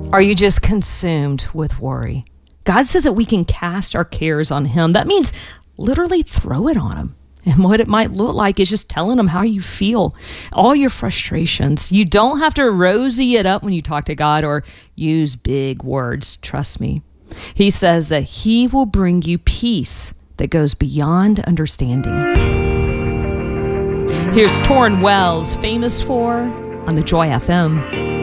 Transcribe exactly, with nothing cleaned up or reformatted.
Are you just consumed with worry? God says that we can cast our cares on him. That means literally throw it on him. And what it might look like is just telling him how you feel, all your frustrations. You don't have to rosy it up when you talk to God or use big words. Trust me. He says that he will bring you peace that goes beyond understanding. Here's Torrin Wells, famous for on the Joy F M.